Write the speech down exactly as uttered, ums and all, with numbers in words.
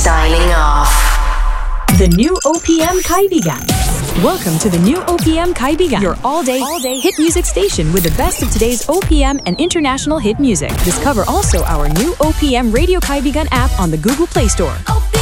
signing off. The new O P M Kaibigan. Welcome to the new O P M Kaibigan, your all-day, all-day hit music station with the best of today's O P M and international hit music. Discover also our new O P M Radio Kaibigan app on the Google Play Store.